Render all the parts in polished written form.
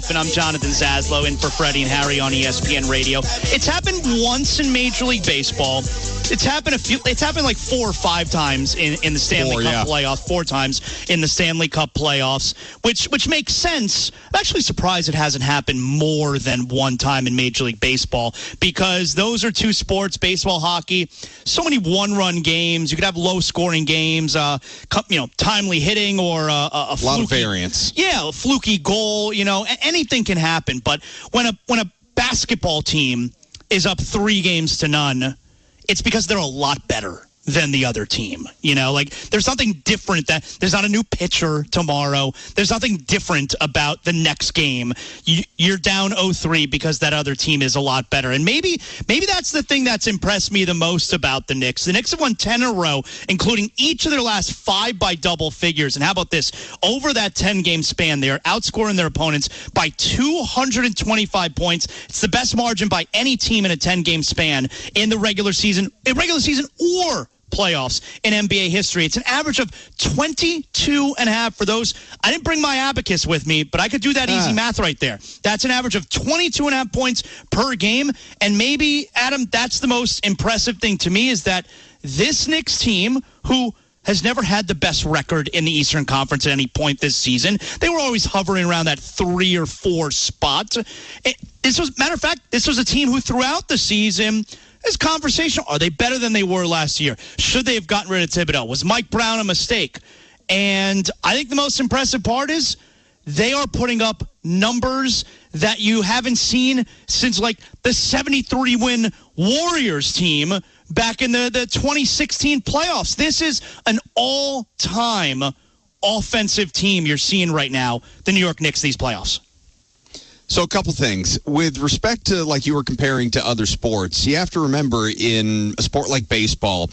Dolphin. I'm Jonathan Zaslow in for Freddie and Harry on ESPN Radio. It's happened once in Major League Baseball. It's happened like 4 or 5 times in the Stanley Cup playoffs. 4 times in the Stanley Cup playoffs, which makes sense. I'm actually surprised it hasn't happened more than one time in Major League Baseball, because those are 2 sports, baseball, hockey. So many one-run games. You could have low-scoring games, timely hitting, or a lot of variance. Yeah, a fluky goal. Anything can happen. But when a basketball team is up 3-0, it's because they're a lot better than the other team. There's something different. That there's not a new pitcher tomorrow. There's nothing different about the next game. You're down 0-3 because that other team is a lot better. And maybe that's the thing that's impressed me the most about the Knicks. The Knicks have won 10 in a row, including each of their last 5 by double figures. And how about this? Over that 10-game span, they are outscoring their opponents by 225 points. It's the best margin by any team in a 10-game span in the regular season or playoffs in NBA history. It's an average of 22.5 for those. I didn't bring my abacus with me, but I could do that easy math right there. That's an average of 22.5 points per game. And maybe, Adam, that's the most impressive thing to me, is that this Knicks team, who has never had the best record in the Eastern Conference at any point this season, they were always hovering around that 3 or 4 spot. Matter of fact, this was a team who throughout the season, this conversation, are they better than they were last year? Should they have gotten rid of Thibodeau? Was Mike Brown a mistake? And I think the most impressive part is they are putting up numbers that you haven't seen since like the 73-win Warriors team back in the 2016 playoffs. This is an all-time offensive team you're seeing right now, the New York Knicks, these playoffs. So a couple things. With respect to, like you were comparing to other sports, you have to remember in a sport like baseball,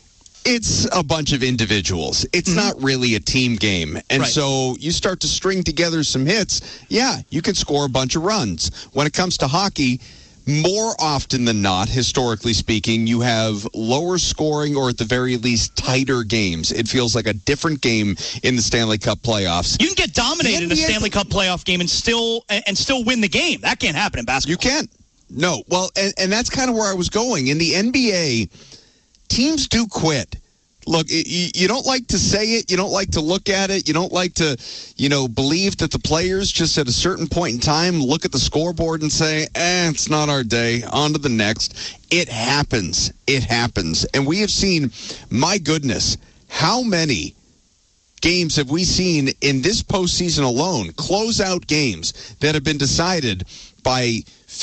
it's a bunch of individuals. It's not really a team game. And so you start to string together some hits, you can score a bunch of runs. When it comes to hockey, more often than not, historically speaking, you have lower scoring, or at the very least tighter games. It feels like a different game in the Stanley Cup playoffs. You can get dominated in a Stanley Cup playoff game and still win the game. That can't happen in basketball. You can't. No. Well, and that's kind of where I was going. In the NBA, teams do quit. Look, you don't like to say it. You don't like to look at it. You don't like to, believe that the players just at a certain point in time look at the scoreboard and say, it's not our day. On to the next. It happens. It happens. And we have seen, my goodness, how many games have we seen in this postseason alone, closeout games that have been decided by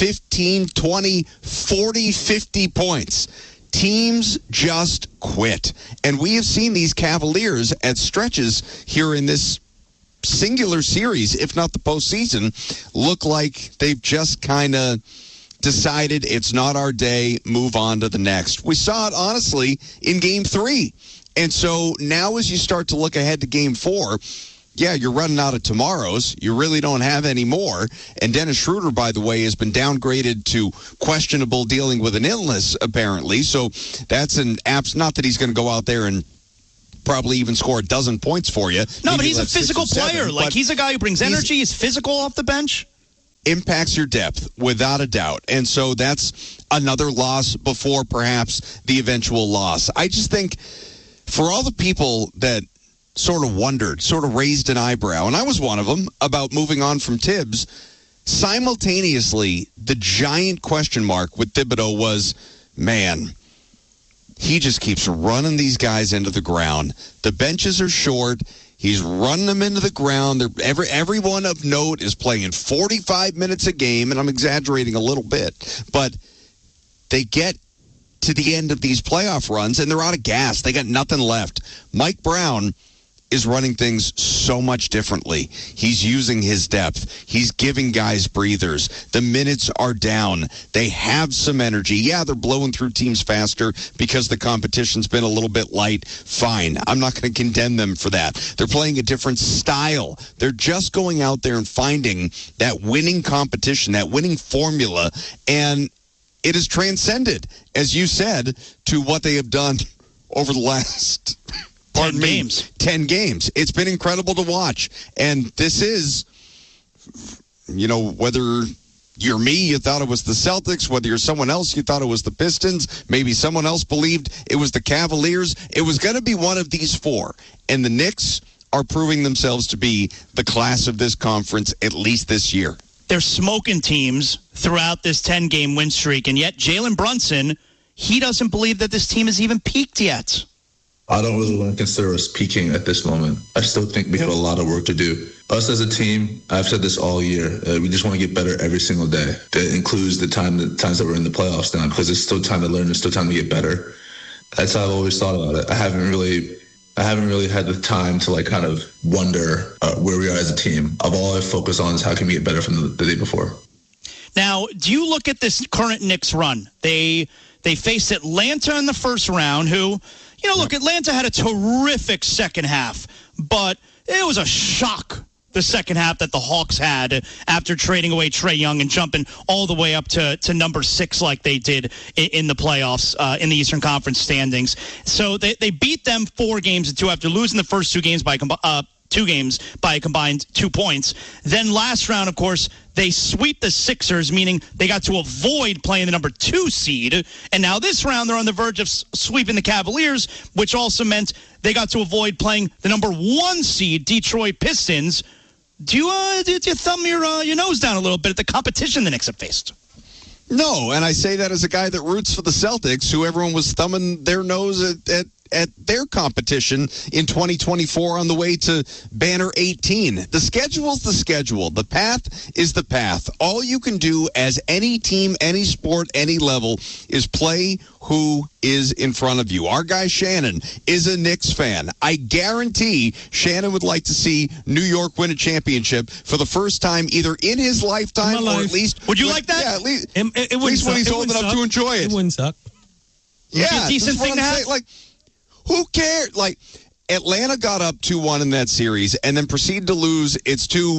15, 20, 40, 50 points. Teams just quit. And we have seen these Cavaliers at stretches here in this singular series, if not the postseason, look like they've just kind of decided it's not our day, move on to the next. We saw it, honestly, in Game 3. And so now as you start to look ahead to Game 4, you're running out of tomorrows. You really don't have any more. And Dennis Schroeder, by the way, has been downgraded to questionable, dealing with an illness, apparently. So that's an apps. Not that he's going to go out there and probably even score a dozen points for you. No, but he's a physical player. He's a guy who brings energy. He's physical off the bench. Impacts your depth, without a doubt. And so that's another loss before perhaps the eventual loss. I just think for all the people that sort of wondered, sort of raised an eyebrow, and I was one of them, about moving on from Tibbs, simultaneously, the giant question mark with Thibodeau was, man, he just keeps running these guys into the ground. The benches are short. He's running them into the ground. Everyone of note is playing 45 minutes a game, and I'm exaggerating a little bit, but they get to the end of these playoff runs, and they're out of gas. They got nothing left. Mike Brown is running things so much differently. He's using his depth. He's giving guys breathers. The minutes are down. They have some energy. Yeah, they're blowing through teams faster because the competition's been a little bit light. Fine. I'm not going to condemn them for that. They're playing a different style. They're just going out there and finding that winning competition, that winning formula, and it has transcended, as you said, to what they have done over the last 10 games. It's been incredible to watch. And this is, whether you're me, you thought it was the Celtics. Whether you're someone else, you thought it was the Pistons. Maybe someone else believed it was the Cavaliers. It was going to be one of these four. And the Knicks are proving themselves to be the class of this conference, at least this year. They're smoking teams throughout this 10-game win streak, and yet Jalen Brunson, he doesn't believe that this team has even peaked yet. I don't really want to consider us peaking at this moment. I still think we have a lot of work to do. Us as a team, I've said this all year, we just want to get better every single day. That includes the times that we're in the playoffs now, because it's still time to learn, it's still time to get better. That's how I've always thought about it. I haven't really had the time to kind of wonder where we are as a team. All I focus on is how can we get better from the day before. Now, do you look at this current Knicks run? They faced Atlanta in the first round, who, look, Atlanta had a terrific second half, but it was a shock, the second half that the Hawks had after trading away Trae Young and jumping all the way up to number 6 like they did in the playoffs in the Eastern Conference standings. So they beat them 4-2 after losing the first 2 games by a combined 2 points. Then last round, of course, they sweep the Sixers, meaning they got to avoid playing the number 2 seed. And now this round, they're on the verge of sweeping the Cavaliers, which also meant they got to avoid playing the number 1 seed, Detroit Pistons. Do you thumb your nose down a little bit at the competition the Knicks have faced? No, and I say that as a guy that roots for the Celtics, who everyone was thumbing their nose at their competition in 2024 on the way to Banner 18. The schedule's the schedule. The path is the path. All you can do as any team, any sport, any level is play who is in front of you. Our guy Shannon is a Knicks fan. I guarantee Shannon would like to see New York win a championship for the first time either in his lifetime or at least... Would you like that? Yeah, at least when he's old enough to enjoy it. It wouldn't suck. Yeah, a decent thing to have. Who cares? Atlanta got up 2-1 in that series and then proceeded to lose its 2,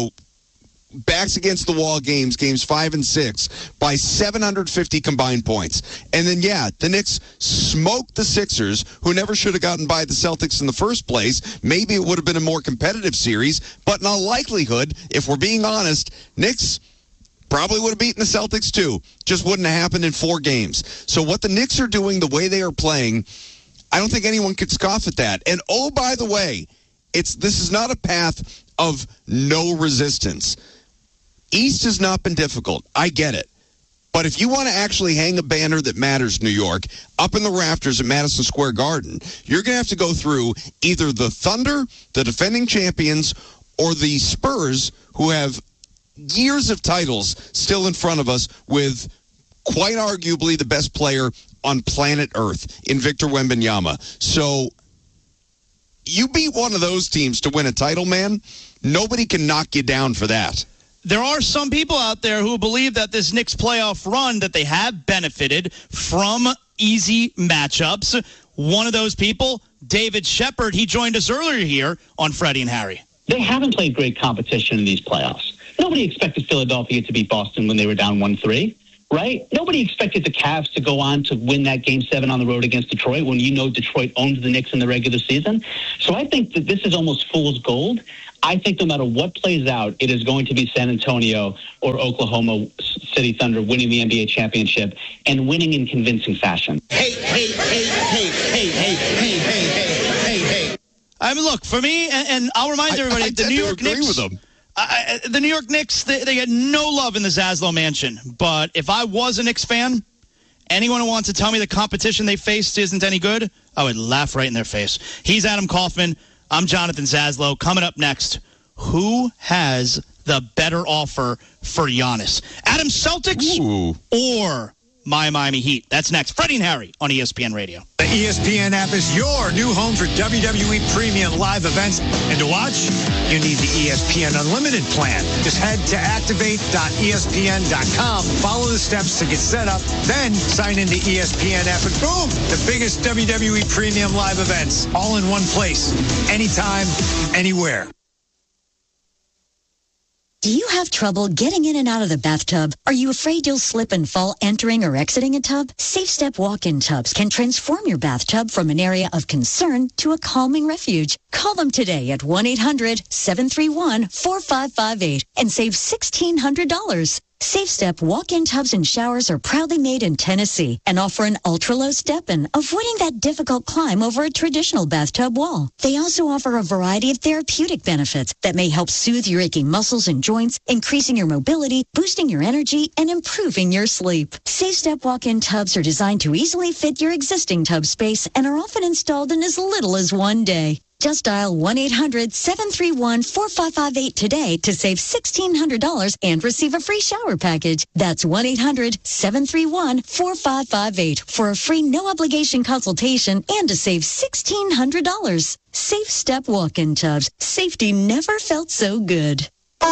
backs against the wall games 5 and 6, by 750 combined points. And then, the Knicks smoked the Sixers, who never should have gotten by the Celtics in the first place. Maybe it would have been a more competitive series, but in all likelihood, if we're being honest, Knicks probably would have beaten the Celtics too. Just wouldn't have happened in 4 games. So what the Knicks are doing, the way they are playing, I don't think anyone could scoff at that. And oh, by the way, this is not a path of no resistance. East has not been difficult. I get it. But if you want to actually hang a banner that matters, New York, up in the rafters at Madison Square Garden, you're going to have to go through either the Thunder, the defending champions, or the Spurs, who have years of titles still in front of us with quite arguably the best player on planet Earth in Victor Wembanyama. So you beat one of those teams to win a title, man. Nobody can knock you down for that. There are some people out there who believe that this Knicks playoff run, that they have benefited from easy matchups. One of those people, David Shepard, he joined us earlier here on Freddie and Harry. They haven't played great competition in these playoffs. Nobody expected Philadelphia to beat Boston when they were down 1-3. Right? Nobody expected the Cavs to go on to win that Game 7 on the road against Detroit when Detroit owns the Knicks in the regular season. So I think that this is almost fool's gold. I think no matter what plays out, it is going to be San Antonio or Oklahoma City Thunder winning the NBA championship and winning in convincing fashion. Hey. I mean, look, for me, and I'll remind everybody, the New York Knicks... with them. The New York Knicks, they get no love in the Zaslow Mansion. But if I was a Knicks fan, anyone who wants to tell me the competition they faced isn't any good, I would laugh right in their face. He's Adam Kaufman. I'm Jonathan Zaslow. Coming up next, who has the better offer for Giannis? Adam Celtics or my Miami Heat? That's next. Freddie and Harry on ESPN Radio. The ESPN app is your new home for WWE Premium live events. And to watch, you need the ESPN Unlimited plan. Just head to activate.espn.com. Follow the steps to get set up. Then sign into ESPN app and boom, the biggest WWE Premium live events all in one place. Anytime, anywhere. Do you have trouble getting in and out of the bathtub? Are you afraid you'll slip and fall entering or exiting a tub? Safe Step walk-in tubs can transform your bathtub from an area of concern to a calming refuge. Call them today at 1-800-731-4558 and save $1,600. Safe Step walk-in tubs and showers are proudly made in Tennessee and offer an ultra-low step-in, avoiding that difficult climb over a traditional bathtub wall. They also offer a variety of therapeutic benefits that may help soothe your aching muscles and joints, increasing your mobility, boosting your energy, and improving your sleep. Safe Step walk-in tubs are designed to easily fit your existing tub space and are often installed in as little as one day. Just dial 1-800-731-4558 today to save $1,600 and receive a free shower package. That's 1-800-731-4558 for a free no-obligation consultation and to save $1,600. Safe Step walk-in tubs. Safety never felt so good.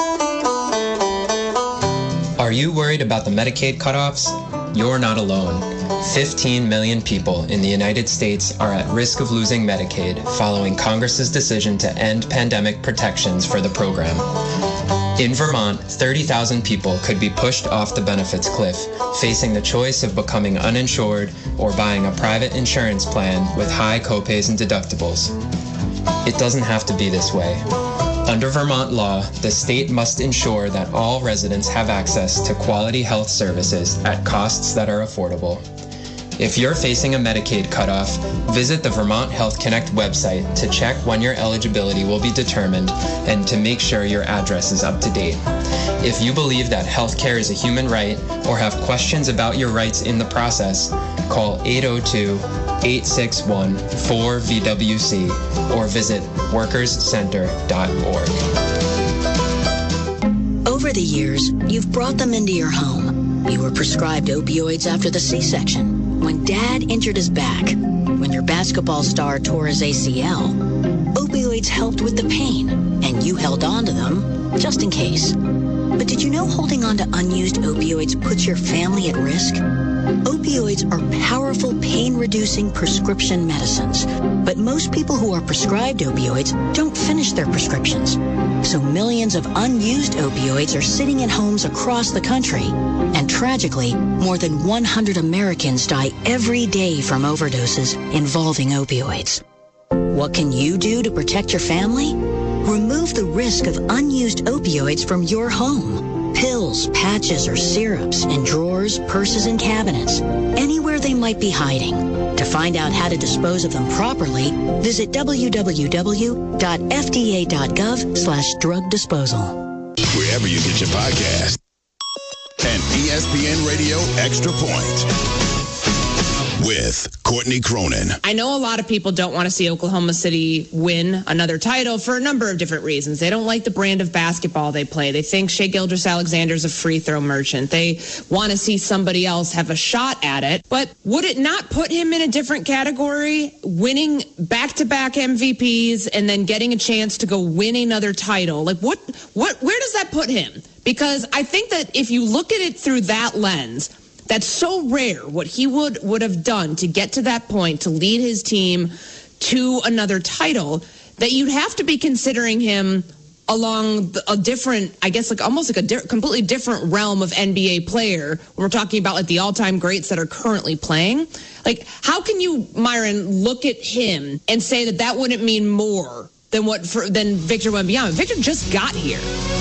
Are you worried about the Medicaid cutoffs? You're not alone. 15 million people in the United States are at risk of losing Medicaid following Congress's decision to end pandemic protections for the program. In Vermont, 30,000 people could be pushed off the benefits cliff, facing the choice of becoming uninsured or buying a private insurance plan with high copays and deductibles. It doesn't have to be this way. Under Vermont law, the state must ensure that all residents have access to quality health services at costs that are affordable. If you're facing a Medicaid cutoff, visit the Vermont Health Connect website to check when your eligibility will be determined and to make sure your address is up to date. If you believe that healthcare is a human right or have questions about your rights in the process, call 802-861-4VWC or visit workerscenter.org. Over the years, you've brought them into your home. You were prescribed opioids after the C-section. When Dad injured his back, when your basketball star tore his ACL, opioids helped with the pain, and you held on to them just in case. But did you know holding on to unused opioids puts your family at risk? Opioids are powerful pain-reducing prescription medicines, but most people who are prescribed opioids don't finish their prescriptions. So millions of unused opioids are sitting in homes across the country. And tragically, more than 100 Americans die every day from overdoses involving opioids. What can you do to protect your family? Remove the risk of unused opioids from your home. Pills, patches, or syrups in drawers, purses, and cabinets, anywhere they might be hiding. To find out how to dispose of them properly, visit www.fda.gov/drug disposal. Wherever you get your podcast. And ESPN Radio Extra Point with Courtney Cronin. I know a lot of people don't want to see Oklahoma City win another title for a number of different reasons. They don't like the brand of basketball they play. They think Shai Gilgeous-Alexander's a free throw merchant. They want to see somebody else have a shot at it. But would it not put him in a different category, winning back-to-back MVPs and then getting a chance to go win another title? Like, where does that put him? Because I think that if you look at it through that lens, that's so rare what he would have done to get to that point, to lead his team to another title, that you'd have to be considering him along a different, I guess, like almost like a completely different realm of NBA player when we're talking about like the all-time greats that are currently playing. Like, how can you, Myron, look at him and say that that wouldn't mean more than than Victor Wembanyama? Victor just got here.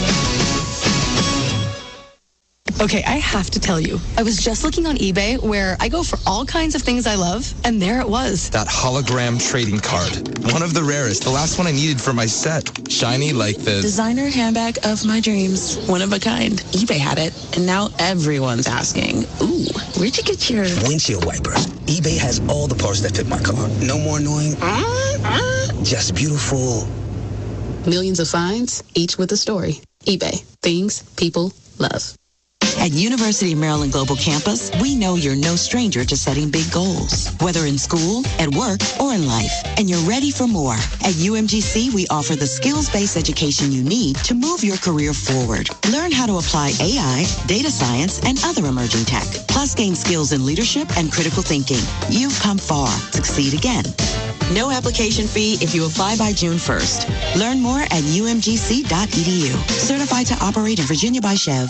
Okay, I have to tell you, I was just looking on eBay where I go for all kinds of things I love, and there it was. That hologram trading card. One of the rarest. The last one I needed for my set. Shiny like the designer handbag of my dreams. One of a kind. eBay had it, and now everyone's asking, ooh, where'd you get your windshield wipers? eBay has all the parts that fit my car. No more annoying, just beautiful. Millions of finds, each with a story. eBay. Things people love. At University of Maryland Global Campus, we know you're no stranger to setting big goals, whether in school, at work, or in life, and you're ready for more. At UMGC, we offer the skills-based education you need to move your career forward. Learn how to apply AI, data science, and other emerging tech, plus gain skills in leadership and critical thinking. You've come far. Succeed again. No application fee if you apply by June 1st. Learn more at umgc.edu. Certified to operate in Virginia by Chev.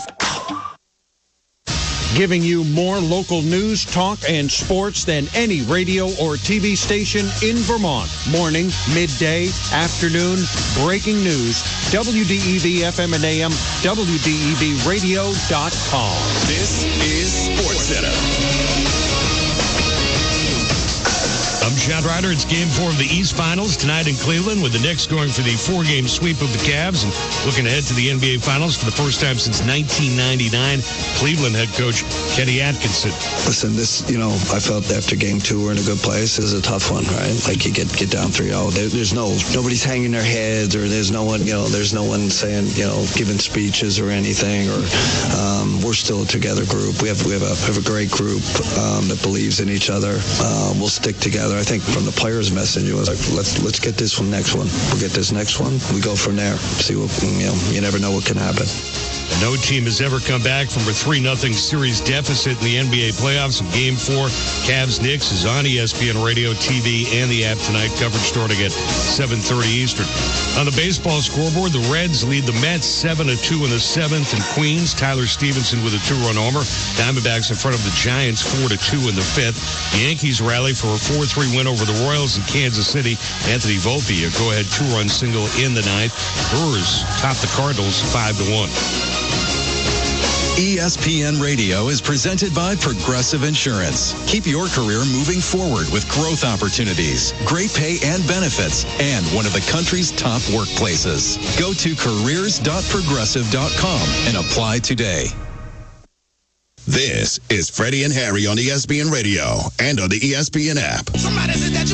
Giving you more local news, talk, and sports than any radio or TV station in Vermont. Morning, midday, afternoon, breaking news. WDEV FM and AM, WDEVradio.com. This is SportsCenter. I'm Chad Ryder. It's Game 4 of the East Finals tonight in Cleveland, with the Knicks going for the 4-game sweep of the Cavs and looking ahead to the NBA Finals for the first time since 1999. Cleveland head coach Kenny Atkinson. Listen, this, I felt after Game 2 we're in a good place. This is a tough one, right? Like, you get down 3-0. There's nobody's hanging their heads, or there's no one, there's no one saying, giving speeches or anything. Or we're still a together group. We have a great group that believes in each other. We'll stick together. I think from the players' message, it was like, let's get this next one. We'll get this next one. We go from there. See what, you never know what can happen. No team has ever come back from a 3-0 series deficit in the NBA playoffs. Game 4, Cavs-Knicks, is on ESPN Radio, TV, and the app tonight. Coverage starting at 7:30 Eastern. On the baseball scoreboard, the Reds lead the Mets 7-2 in the 7th in Queens. Tyler Stevenson with a 2-run homer. Diamondbacks in front of the Giants 4-2 in the 5th. Yankees rally for a 4-3 win over the Royals in Kansas City. Anthony Volpe, a go-ahead 2-run single in the 9th. Brewers top the Cardinals 5-1. ESPN Radio is presented by Progressive Insurance. Keep your career moving forward with growth opportunities, great pay and benefits, and one of the country's top workplaces. Go to careers.progressive.com and apply today. This is Freddie and Harry on ESPN Radio and on the ESPN app.